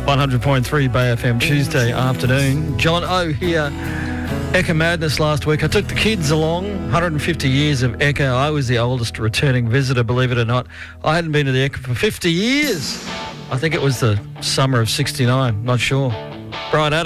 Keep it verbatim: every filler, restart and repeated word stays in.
one hundred point three Bay F M Tuesday afternoon. John O here. Ekka Madness last week. I took the kids along. one hundred fifty years of Ekka. I was the oldest returning visitor, believe it or not. I hadn't been to the Ekka for fifty years. I think it was the summer of sixty-nine. Not sure. Brian Adams.